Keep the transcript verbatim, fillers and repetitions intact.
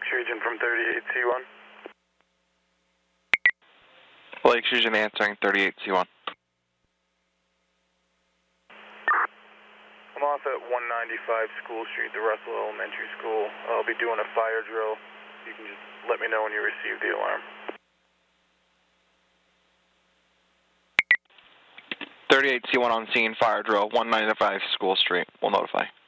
Lakes Region from thirty-eight C one. Lakes Region answering thirty-eight C one. I'm off at one ninety-five School Street, the Russell Elementary School. I'll be doing a fire drill. You can just let me know when you receive the alarm. thirty-eight C one on scene, fire drill, one ninety-five School Street. We'll notify.